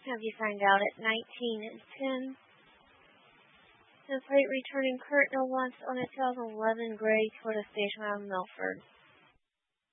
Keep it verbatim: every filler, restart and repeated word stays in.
Have you find out at nineteen and ten. The plate returning Kurt Novance on a two thousand eleven gray Toyota station around Milford.